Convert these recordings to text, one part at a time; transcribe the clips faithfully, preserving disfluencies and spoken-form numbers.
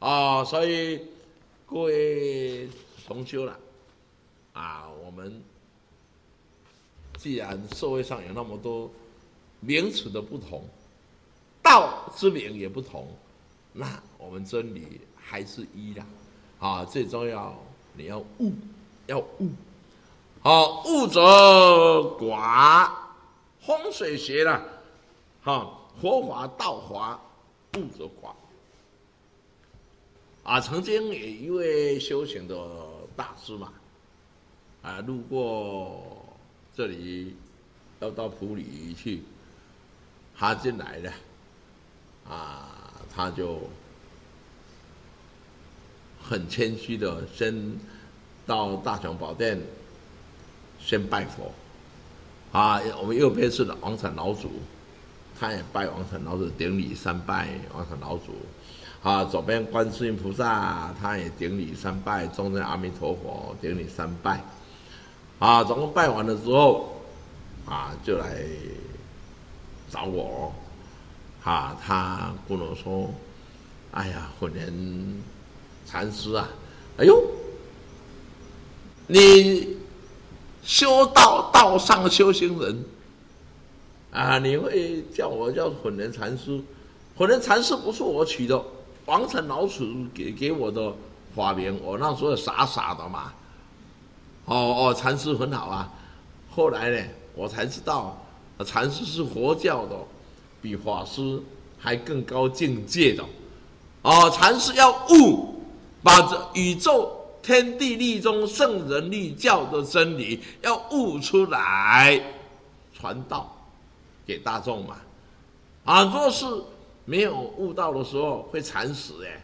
啊，所以各位同修了啊，我们既然社会上有那么多名词的不同，道之名也不同，那我们真理还是一啦。啊，最重要你要悟，要悟。好，悟则寡，风水学啦，好，佛法道法，悟则寡。啊，曾经有一位修行的大师嘛，啊，路过这里，要到埔里去，他进来了，啊，他就很谦虚的先到大雄宝殿先拜佛，啊，我们右边是王禅老祖，他也拜王禅老祖，顶礼三拜王禅老祖。啊，左边观世音菩萨，他也顶礼三拜；中间阿弥陀佛顶礼三拜。啊，总共拜完了之后，啊，就来找我。啊，他跟我说：“哎呀，混元禅师啊，哎呦，你修道道上修行人啊，你会叫我叫混元禅师？混元禅师不是我取的。”王禅老祖给给我的法名，我那时候傻傻的嘛，哦哦，禅师很好啊。后来呢，我才知道，禅师是佛教的，比法师还更高境界的。哦，禅师要悟，把这宇宙天地律中圣人律教的真理要悟出来，传道给大众嘛。啊，若是没有悟道的时候会惨死哎，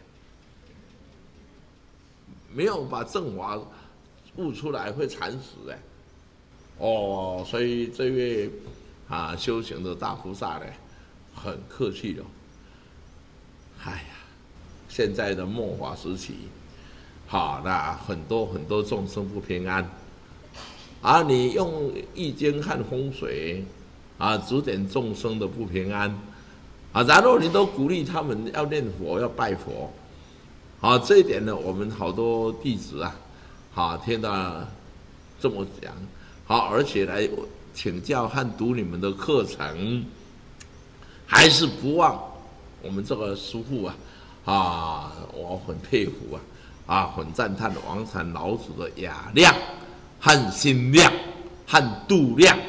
没有把正法悟出来会惨死哎，哦，所以这位啊修行的大菩萨呢，很客气的。哎呀，现在的末法时期，好，那很多很多众生不平安，啊，你用易经看风水，啊，指点众生的不平安。啊，然后你都鼓励他们要念佛，要拜佛，啊，这一点呢，我们好多弟子啊，好听到这么讲，好，而且来请教和读你们的课程，还是不忘我们这个师父啊，啊，我很佩服啊，啊，很赞叹王禅老祖的雅量和心量和度量，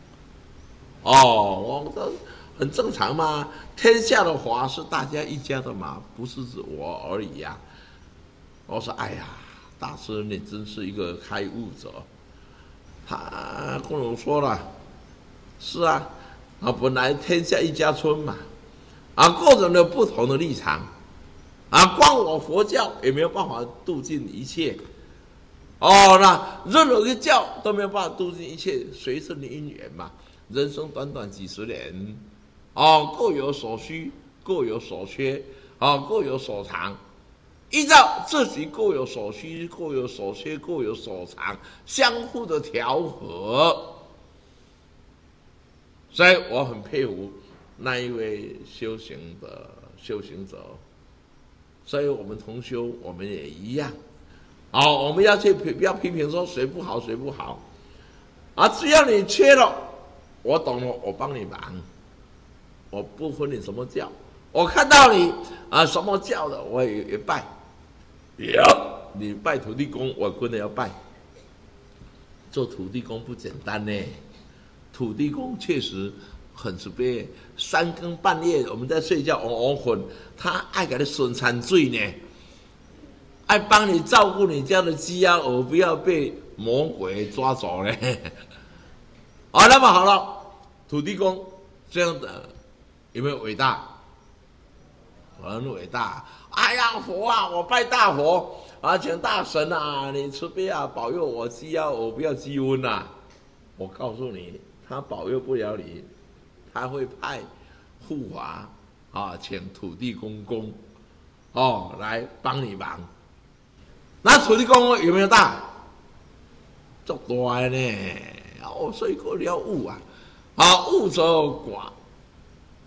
哦，我这。很正常嘛，天下的法是大家一家的嘛，不是指我而已呀、啊。我说，哎呀，大师你真是一个开悟者。他跟我说了，是啊，啊本来天下一家亲嘛，啊个人有不同的立场，啊光我佛教也没有办法度尽一切。哦，那任何一个教都没有办法度尽一切，随身的因缘嘛，人生短短几十年。哦，各有所需，各有所缺，哦，各有所长，依照自己各有所需、各有所缺、各有所长，相互的调和。所以我很佩服那一位修行的修行者。所以我们同修，我们也一样。哦，我们要去不要批评说谁不好谁不好，啊，只要你缺了，我懂了，我帮你忙。我不分你什么教，我看到你啊什么教的，我也也拜。有你拜土地公，我跟着要拜。做土地公不简单呢，土地公确实很慈悲。三更半夜我们在睡觉，嗡嗡混，他爱给你顺餐水呢，爱帮你照顾你家的鸡鸭鹅，不要被魔鬼抓走呢。好，那么好了，土地公这样的。有没有伟大？很伟大！哎呀，佛啊，我拜大佛啊，请大神啊，你慈悲啊，保佑我鸡鸭我不要鸡瘟啊！我告诉你，他保佑不了你，他会派护法啊，请土地公公哦来帮你忙。那土地公公有没有大？足大呢！哦，所以你要悟啊，啊，悟则寡。